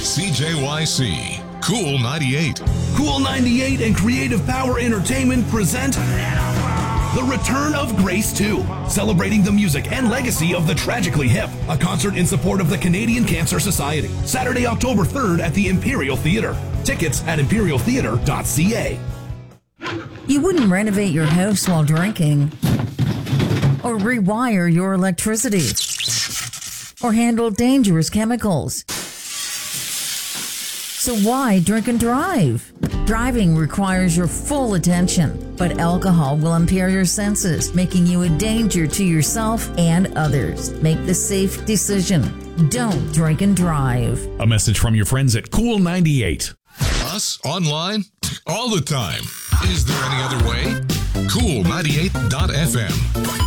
CJYC. Cool 98. Cool 98 and Creative Power Entertainment present The Return of Grace 2, celebrating the music and legacy of the Tragically Hip, a concert in support of the Canadian Cancer Society. Saturday, October 3rd at the Imperial Theatre. Tickets at imperialtheatre.ca. You wouldn't renovate your house while drinking, or rewire your electricity, or handle dangerous chemicals. So why drink and drive? Driving requires your full attention, but alcohol will impair your senses, making you a danger to yourself and others. Make the safe decision. Don't drink and drive. A message from your friends at Cool 98. Us online all the time. Is there any other way? Cool98.fm.